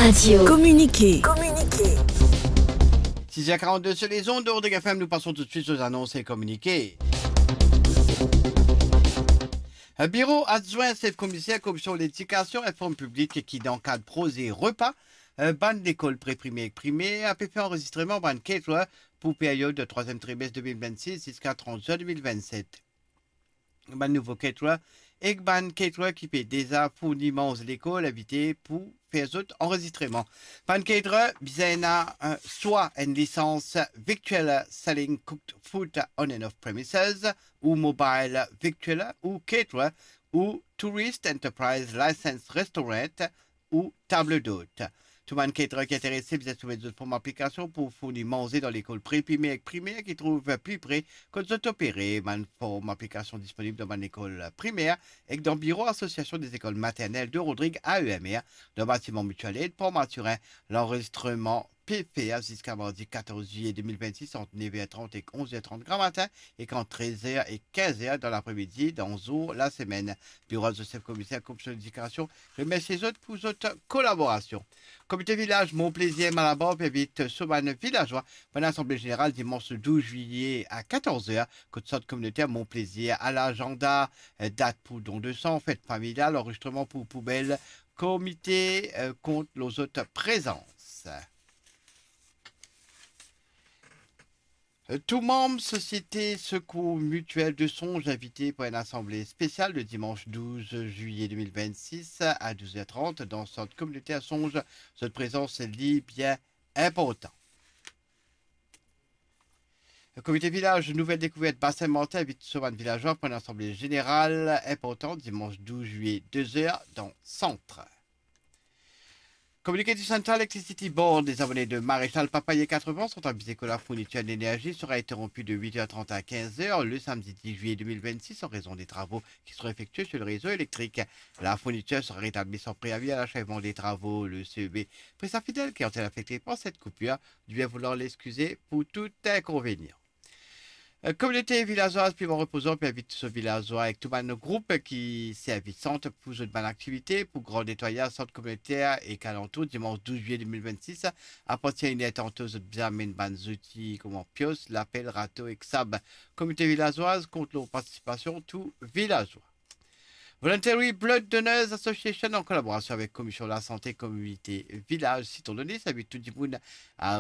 Radio. Communiquer. 6h42 sur les ondes de Rodrigue FM, nous passons tout de suite aux annonces et communiqués. Un bureau adjoint chef commissaire commission de l'éducation et forme publique qui dans le cadre projet repas, ban d'école pré-primaire a fait enregistrement ban caterer pour période de 3e trimestre 2026 jusqu'à 30 juin 2027. Ban nouveau caterer et ban caterer qui fait déjà fourniment aux écoles invitées pour faire autres enregistrements. Ban caterer besoin soit une licence virtuelle selling cooked food on and off premises ou mobile virtuelle ou caterer ou tourist enterprise license restaurant ou table d'hôte. Tout le monde qui est intéressé, vous êtes soumis à une application pour fournir manger dans l'école pré-primaire et primaire qui trouve plus près que vous opérez. Une forme application disponible dans l'école primaire et dans le bureau association des écoles maternelles de Rodrigue AEMR, dans le bâtiment mutuel pour Mathurin. L'enregistrement PPA jusqu'à mardi 14 juillet 2026 entre 9h30 et 11h30 grand matin et qu'entre 13h et 15h dans l'après-midi dans jour la semaine. Bureau de chef commissaire commission d'éducation remercie les autres pour votre collaboration. Comité village Montplaisir Malabar invite Soban villageois pour l'Assemblée générale dimanche 12 juillet à 14h. Côte sorte communautaire Montplaisir à l'agenda, date pour don de sang, fête familiale, enregistrement pour poubelle, comité contre les autres présences. Tout membre Société Secours Mutuel de Songe invité pour une assemblée spéciale le dimanche 12 juillet 2026 à 12h30 dans le centre communautaire Songe. Cette présence est bien importante. Le comité village Nouvelle Découverte Bassin Monté invite Soban villageois pour une assemblée générale importante dimanche 12 juillet 2h dans le centre. Communiqué du Central Electricity Board, les abonnés de Maréchal Papaye 80 sont avisés que la fourniture d'énergie sera interrompue de 8h30 à 15h le samedi 10 juillet 2026 en raison des travaux qui seront effectués sur le réseau électrique. La fourniture sera rétablie sans préavis à l'achèvement des travaux. Le CEB Presta Fidèle qui ont été affectés par cette coupure doit vouloir l'excuser pour tout inconvénient. Communauté villageoise puis reposant puis invite ce villageois avec tout le groupe qui servissante pour une bonne activité pour grand nettoyage centre communautaire et qu'alentour dimanche 12 juillet 2026 à partir d'une tenteuse bien une bonne outils comme pios, l'appel, râteau et xab. Communauté villageoise contre leur participation tout villageois. Voluntary Blood Donors Association en collaboration avec Commission de la Santé Communauté Village Citons Donné, ça invite tout le monde à